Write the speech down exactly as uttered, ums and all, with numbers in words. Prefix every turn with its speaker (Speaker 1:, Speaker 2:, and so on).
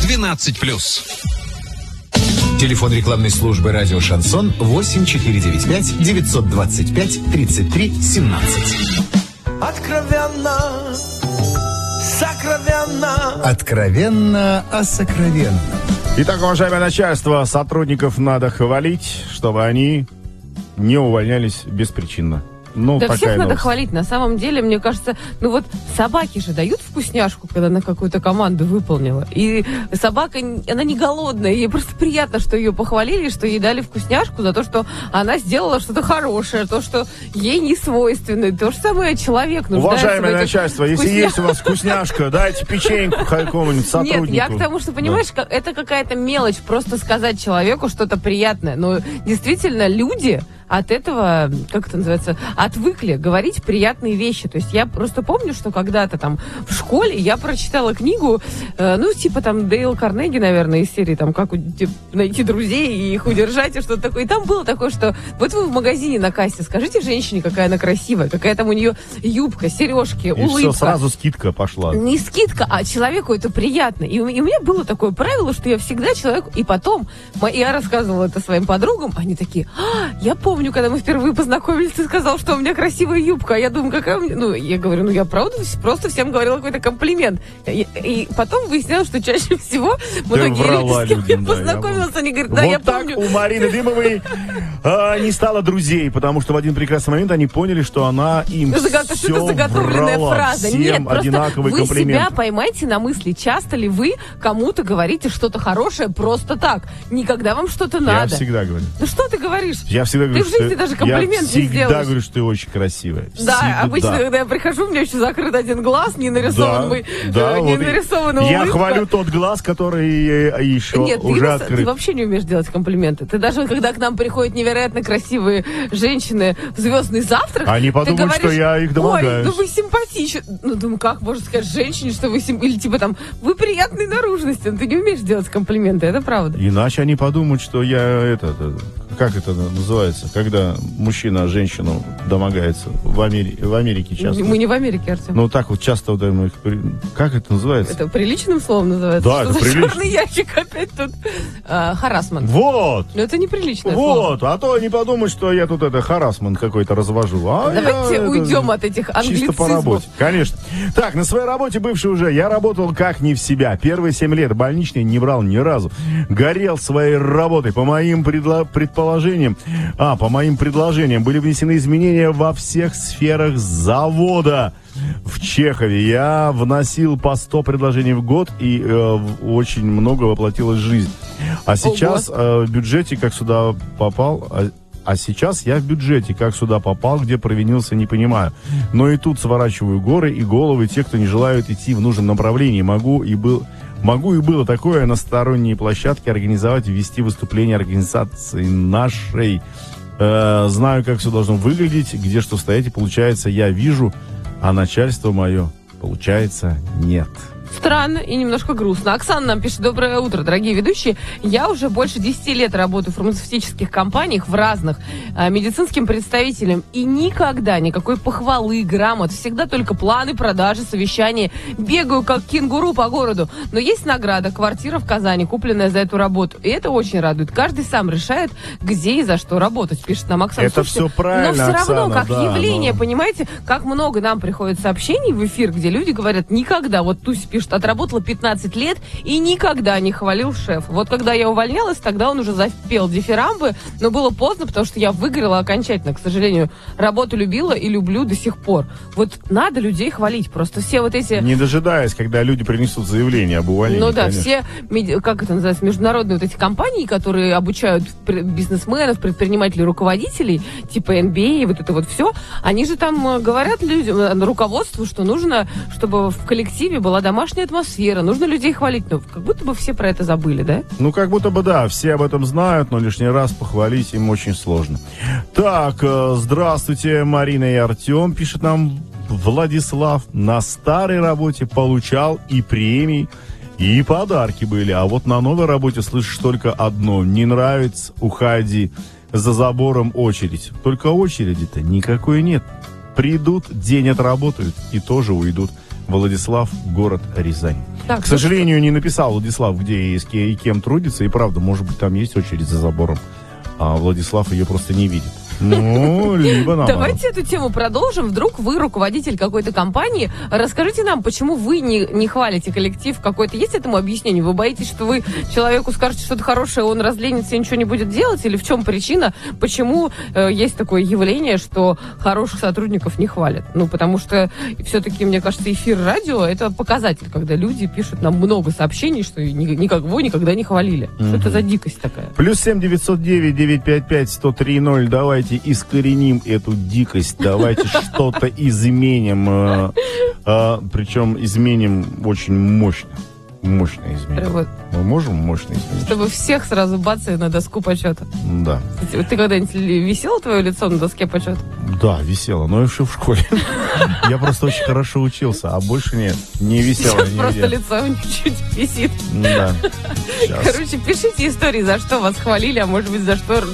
Speaker 1: двенадцать плюс.
Speaker 2: Телефон рекламной службы «Радио Шансон» восемь четыре девять пять девятьсот двадцать пять тридцать три семнадцать.
Speaker 3: Откровенно, сокровенно.
Speaker 2: Откровенно о сокровенном.
Speaker 4: Итак, уважаемое начальство, сотрудников надо хвалить, чтобы они не увольнялись беспричинно. Ну,
Speaker 5: да
Speaker 4: такая
Speaker 5: всех надо
Speaker 4: новость.
Speaker 5: хвалить. На самом деле, мне кажется, ну вот собаки же дают вкусняшку, когда она какую-то команду выполнила. И собака, она не голодная. Ей просто приятно, что ее похвалили, что ей дали вкусняшку за то, что она сделала что-то хорошее, то, что ей не свойственно. То же самое человек нуждается.
Speaker 4: Уважаемое начальство, если
Speaker 5: вкусня...
Speaker 4: есть у вас вкусняшка, дайте печеньку какому-нибудь сотруднику.
Speaker 5: Нет, я к тому, что, понимаешь, да. как, это какая-то мелочь, просто сказать человеку что-то приятное. Но действительно, люди от этого, как это называется, отвыкли говорить приятные вещи. То есть я просто помню, что когда-то там в школе я прочитала книгу, э, ну, типа там Дейл Карнеги, наверное, из серии там «Как типа, найти друзей и их удержать», и что-то такое. И там было такое, что вот вы в магазине на кассе скажите женщине, какая она красивая, какая там у нее юбка, сережки,
Speaker 4: и
Speaker 5: улыбка.
Speaker 4: И все, сразу скидка пошла.
Speaker 5: Не скидка, а человеку это приятно. И у, и у меня было такое правило, что я всегда человеку... И потом я рассказывала это своим подругам, они такие, а, я помню, когда мы впервые познакомились, ты сказал, что у меня красивая юбка. А я думаю, какая у меня... Ну, я говорю, ну, я правда просто всем говорила какой-то комплимент. И, и потом выяснялось, что чаще всего многие люди, с кем я познакомилась, они говорят, да,
Speaker 4: вот
Speaker 5: я
Speaker 4: так
Speaker 5: помню.
Speaker 4: У Марины Дымовой а, не стало друзей, потому что в один прекрасный момент они поняли, что она им
Speaker 5: Загад...
Speaker 4: все
Speaker 5: Что это заготовленная
Speaker 4: врала.
Speaker 5: фраза?
Speaker 4: Всем
Speaker 5: Нет, просто вы
Speaker 4: комплимент.
Speaker 5: себя поймайте на мысли. Часто ли вы кому-то говорите что-то хорошее просто так? Никогда вам что-то
Speaker 4: Я
Speaker 5: надо.
Speaker 4: Я всегда говорю.
Speaker 5: Ну что ты говоришь?
Speaker 4: Я всегда говорю,
Speaker 5: ты в жизни
Speaker 4: что
Speaker 5: даже комплимент
Speaker 4: я
Speaker 5: не
Speaker 4: всегда
Speaker 5: сделаешь.
Speaker 4: говорю, что ты очень красивая.
Speaker 5: Да,
Speaker 4: всегда.
Speaker 5: Обычно, когда я прихожу, у меня еще закрыт один глаз, не нарисован,
Speaker 4: да,
Speaker 5: мы,
Speaker 4: да,
Speaker 5: э, не
Speaker 4: вот
Speaker 5: нарисована
Speaker 4: я
Speaker 5: улыбка.
Speaker 4: хвалю тот глаз, который еще
Speaker 5: Нет,
Speaker 4: уже
Speaker 5: ты,
Speaker 4: открыт.
Speaker 5: Ты вообще не умеешь делать комплименты. Ты даже, когда к нам приходят невероятно красивые женщины в «Звездный завтрак»,
Speaker 4: они подумают,
Speaker 5: ты говоришь,
Speaker 4: что я их домогаюсь.
Speaker 5: Ой, ну вы симпатичны. Ну, думаю, как можно сказать женщине, что вы сим... Или типа там, вы приятной наружности. Но ты не умеешь делать комплименты, это правда.
Speaker 4: Иначе они подумают, что я это... это как это называется, когда мужчина женщину домогается в Америке, в Америке часто.
Speaker 5: Мы не в Америке, Артем.
Speaker 4: Ну так вот часто вот мы их... Как это называется?
Speaker 5: Это приличным словом называется?
Speaker 4: Да,
Speaker 5: что
Speaker 4: это
Speaker 5: за
Speaker 4: прилично.
Speaker 5: черный ящик опять тут? А, харассмент.
Speaker 4: Вот!
Speaker 5: Но это неприличное
Speaker 4: вот,
Speaker 5: слово.
Speaker 4: а то они подумают, что я тут это харассмент какой-то развожу. А
Speaker 5: Давайте
Speaker 4: я,
Speaker 5: уйдем
Speaker 4: это,
Speaker 5: от этих
Speaker 4: чисто
Speaker 5: англицизмов.
Speaker 4: по работе. Конечно. Так, на своей работе бывшей уже я работал как не в себя. Первые семь лет больничный не брал ни разу. Горел своей работой. По моим предло- предположениям, а, по моим предложениям были внесены изменения во всех сферах завода. В Чехове я вносил по сто предложений в год, и э, очень много воплотилось в жизнь. А сейчас э, в бюджете, как сюда попал... А, а сейчас я в бюджете, как сюда попал, где провинился, не понимаю. Но и тут сворачиваю горы и головы тех, кто не желают идти в нужном направлении. Могу и был... Могу и было такое на сторонние площадки организовать, вести выступление организации нашей. Э, знаю, как все должно выглядеть, где что стоять, и получается, я вижу, а начальство мое, получается, нет.
Speaker 5: Странно и немножко грустно. Оксана нам пишет: доброе утро, дорогие ведущие. Я уже больше десяти лет работаю в фармацевтических компаниях, в разных, э, медицинским представителем. И никогда никакой похвалы, грамот. Всегда только планы, продажи, совещания. Бегаю как кенгуру по городу. Но есть награда, квартира в Казани, купленная за эту работу. И это очень радует. Каждый сам решает, где и за что работать, пишет нам Оксана.
Speaker 4: Это
Speaker 5: Слушайте,
Speaker 4: все правильно,
Speaker 5: но все равно,
Speaker 4: Оксана,
Speaker 5: как
Speaker 4: да,
Speaker 5: явление,
Speaker 4: но...
Speaker 5: понимаете, как много нам приходит сообщений в эфир, где люди говорят: никогда, вот Туся пишет, отработала пятнадцать лет и никогда не хвалил шеф. Вот когда я увольнялась, тогда он уже запел дифирамбы, но было поздно, потому что я выгорела окончательно. К сожалению, работу любила и люблю до сих пор. Вот надо людей хвалить. Просто все вот эти...
Speaker 4: Не дожидаясь, когда люди принесут заявление об увольнении.
Speaker 5: Ну да,
Speaker 4: конечно.
Speaker 5: все, как это называется, международные вот эти компании, которые обучают бизнесменов, предпринимателей, руководителей, типа эн би эй, вот это вот все, они же там говорят людям, руководству, что нужно, чтобы в коллективе была домашняя атмосфера, нужно людей хвалить. Ну, как будто бы все про это забыли, да?
Speaker 4: Ну, как будто бы, да, все об этом знают, но лишний раз похвалить им очень сложно. Так, здравствуйте, Марина и Артем, пишет нам Владислав. На старой работе получал и премии, и подарки были, а вот на новой работе слышишь только одно: не нравится, уходи, за забором очередь. Только очереди-то никакой нет. Придут, день отработают и тоже уйдут. Владислав, город Рязань.
Speaker 5: Так,
Speaker 4: К сожалению, не написал Владислав, где и с ке- и кем трудится. И правда, может быть, там есть очередь за забором. А Владислав ее просто не видит. Ну, либо наоборот.
Speaker 5: Давайте эту тему продолжим. Вдруг вы руководитель какой-то компании. Расскажите нам, почему вы не, не хвалите коллектив какой-то. Есть этому объяснение? Вы боитесь, что вы человеку скажете что-то хорошее, он разленится и ничего не будет делать? Или в чем причина, почему э, есть такое явление, что хороших сотрудников не хвалят? Ну, потому что все-таки, мне кажется, эфир радио — это показатель, когда люди пишут нам много сообщений, что ни- никого никогда не хвалили. Что это за дикость такая?
Speaker 4: Плюс семь девятьсот девять девятьсот пятьдесят пять сто три ноль. Давайте искореним эту дикость. Давайте что-то изменим. э, э, Причем изменим очень мощно. Мощно изменим.
Speaker 5: Вот.
Speaker 4: Мы можем мощно изменить?
Speaker 5: Чтобы всех сразу бац и на доску почета.
Speaker 4: Да.
Speaker 5: Ты, ты когда-нибудь ли- висело твое лицо на доске почета?
Speaker 4: Да, висело, но еще в школе. Я просто очень хорошо учился, а больше нет. Не висело
Speaker 5: Сейчас
Speaker 4: нигде.
Speaker 5: просто лицо чуть-чуть висит.
Speaker 4: Да. Сейчас.
Speaker 5: Короче, пишите истории, за что вас хвалили, а может быть, за что